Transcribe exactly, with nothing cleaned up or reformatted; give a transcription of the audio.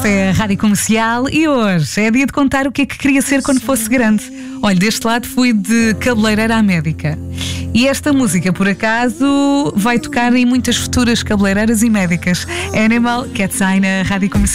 Esta é a Rádio Comercial e hoje é dia de contar o que é que queria ser quando fosse grande. Olha, deste lado fui de cabeleireira à médica. E esta música, por acaso, vai tocar em muitas futuras cabeleireiras e médicas. Animal, Cat's Eye na Rádio Comercial.